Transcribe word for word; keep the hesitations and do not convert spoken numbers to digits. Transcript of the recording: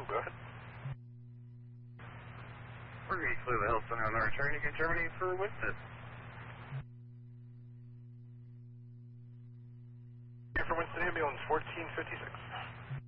go ahead. We're going to flew the Hill Center on our training in Germany for Winston. Here for Winston Ambulance fourteen fifty-six.